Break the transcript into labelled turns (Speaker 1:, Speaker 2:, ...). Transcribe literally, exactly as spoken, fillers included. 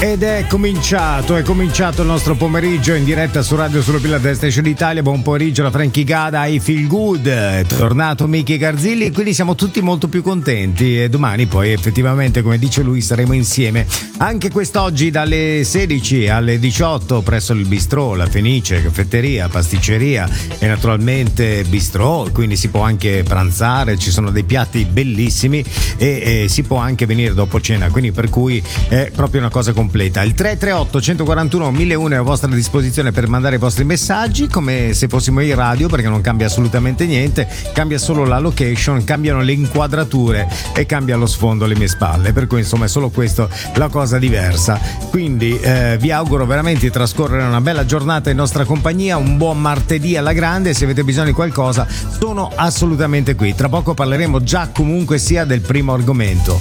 Speaker 1: Ed è cominciato, è cominciato il nostro pomeriggio in diretta su Radio Sull'Opilla della Station Italia. Buon pomeriggio da Frankie Gada, I Feel Good. È tornato Michi Garzilli e quindi siamo tutti molto più contenti. E domani poi effettivamente, come dice lui, saremo insieme anche quest'oggi dalle sedici alle diciotto presso il Bistrò, la Fenice, caffetteria, pasticceria e naturalmente Bistrò, quindi si può anche pranzare, ci sono dei piatti bellissimi e, e si può anche venire dopo cena, quindi per cui è proprio una cosa completa. Il tre tre otto uno quattro uno mille uno è a vostra disposizione per mandare i vostri messaggi, come se fossimo in radio, perché non cambia assolutamente niente, cambia solo la location, cambiano le inquadrature e cambia lo sfondo alle mie spalle, per cui insomma è solo questo la cosa diversa. Quindi eh, vi auguro veramente di trascorrere una bella giornata in nostra compagnia, un buon martedì alla grande. Se avete bisogno di qualcosa sono assolutamente qui. Tra poco parleremo già comunque sia del primo argomento.